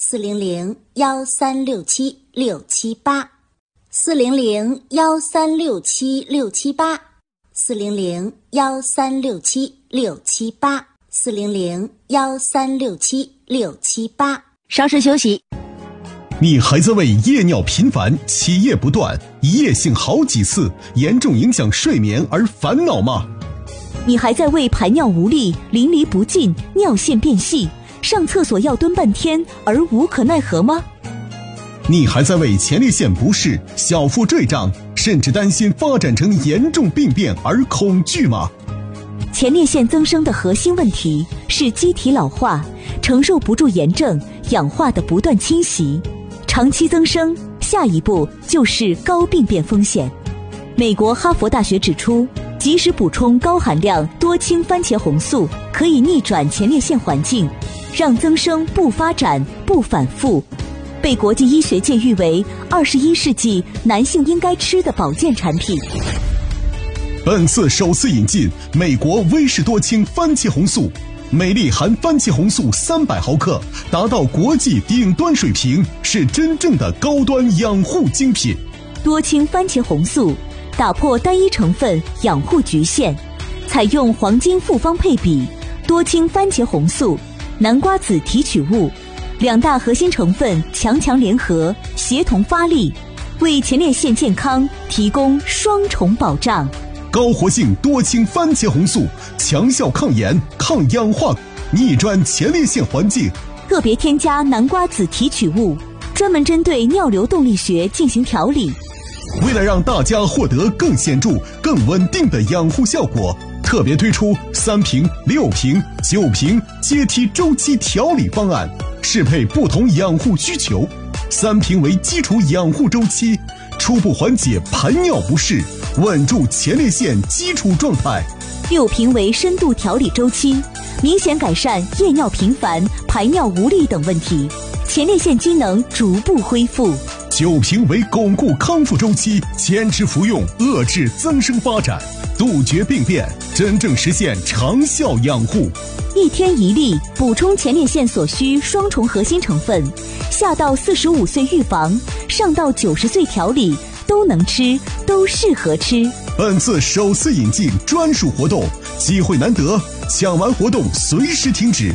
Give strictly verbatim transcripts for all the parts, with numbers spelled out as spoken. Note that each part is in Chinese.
四零零幺三六七六七八，四零零幺三六七六七八，四零零幺三六七六七八，四零零幺三六七六七八。稍事休息。 你还在为夜尿频繁、起夜不断、一夜性好几次、严重影响睡眠而烦恼吗？ 你还在为排尿无力、淋漓不尽、尿线变细、上厕所要蹲半天而无可奈何吗？ 你还在为前列腺不适、小腹坠胀，甚至担心发展成严重病变而恐惧吗？ 前列腺增生的核心问题是机体老化，承受不住炎症、氧化的不断侵袭，长期增生，下一步就是高病变风险。美国哈佛大学指出，及时补充高含量多氢番茄红素可以逆转前列腺环境，让增生不发展、不反复，被国际医学界誉为二十一世纪男性应该吃的保健产品。 本次首次引进美国威士多氢番茄红素，每粒含番茄红素三百毫克，达到国际顶端水平，是真正的高端养护精品。 多氢番茄红素打破单一成分养护局限，采用黄金复方配比，多氢番茄红素、南瓜子提取物两大核心成分强强联合，协同发力，为前列腺健康提供双重保障。 高活性多氢番茄红素，强效抗炎、抗氧化，逆转前列腺环境。 特别添加南瓜子提取物，专门针对尿流动力学进行调理。 为了让大家获得更显著、更稳定的养护效果，特别推出三瓶、六瓶、九瓶阶梯周期调理方案，适配不同养护需求。三瓶为基础养护周期，初步缓解排尿不适，稳住前列腺基础状态。 六瓶为深度调理周期，明显改善夜尿频繁、排尿无力等问题，前列腺机能逐步恢复。 九瓶为巩固康复周期，坚持服用，遏制增生发展，杜绝病变，真正实现长效养护。 一天一粒，补充前列腺所需双重核心成分，下到四十五岁预防，上到九十岁调理，都能吃，都适合吃。 本次首次引进专属活动，机会难得，抢完活动随时停止。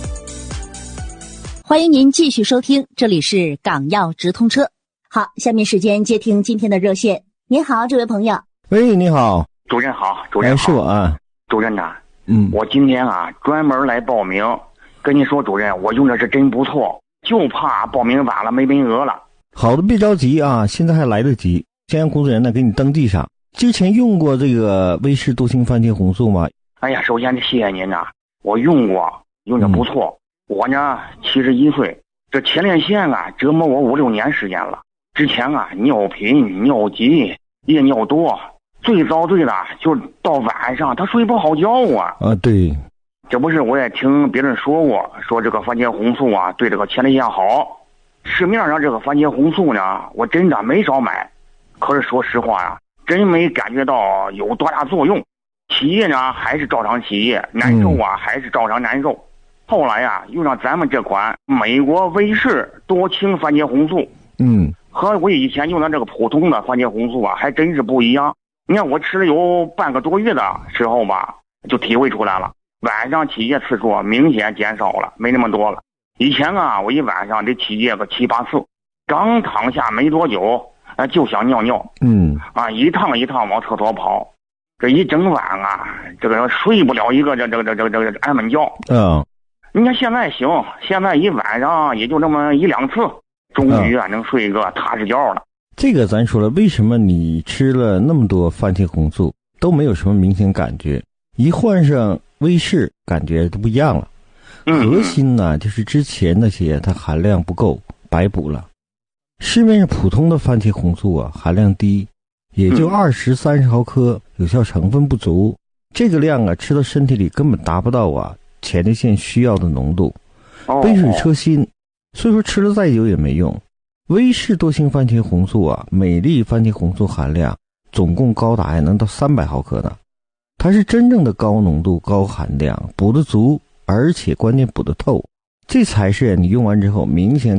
欢迎您继续收听，这里是港药直通车。好，下面时间接听今天的热线。您好，这位朋友。 喂，你好。 主任好，主任好。 哎，是我啊。 主任呐， 嗯， 我今天啊专门来报名，跟你说，主任，我用的是真不错，就怕报名晚了没名额了。 好的，别着急啊，现在还来得及。先让工作人员呢给你登记上。之前用过这个威士多氢番茄红素吗？ 哎呀，首先谢谢您呐，我用过，用的不错。嗯、我呢七十一岁，这前列腺啊折磨我五六年时间了。之前啊尿频、尿急、夜尿多，最遭罪的就到晚上他睡不好觉啊。 啊，对。 这不是我也听别人说过，说这个番茄红素啊对这个前列腺好。市面上这个番茄红素呢，我真的没少买，可是说实话呀、啊，真没感觉到有多大作用。起夜呢还是照常起夜，难受啊、嗯、还是照常难受。后来呀、啊、用上咱们这款美国威士多氢番茄红素， 嗯， 和我以前用的这个普通的番茄红素啊还真是不一样。你看我吃了有半个多月的时候吧，就体会出来了，晚上起夜次数明显减少了，没那么多了。以前啊我一晚上得起夜个七八次，刚躺下没多久啊就想尿尿， 嗯啊一趟一趟往厕所跑，这一整晚啊这个睡不了一个这这这这这安稳觉。 嗯， 你看现在行，现在一晚上也就这么一两次，终于啊能睡一个踏实觉了。 这个咱说了，为什么你吃了那么多番茄红素都没有什么明显感觉，一换上威士感觉都不一样了。核心呢就是之前那些它含量不够，白补了。市面上普通的番茄红素啊含量低，也就二十三十毫克，有效成分不足，这个量啊吃到身体里根本达不到啊前列腺需要的浓度，杯水车薪，所以说吃了再久也没用。威士多氢番茄红素啊，每粒番茄红素含量总共高达能到三百毫克呢，它是真正的高浓度高含量，补得足，而且关键补得透，这才是你用完之后明显